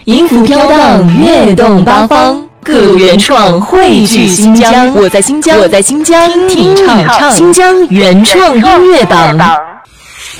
音符飘荡，跃动八方，各路原创汇聚新疆。我在新疆，听听唱，新疆原创音乐榜。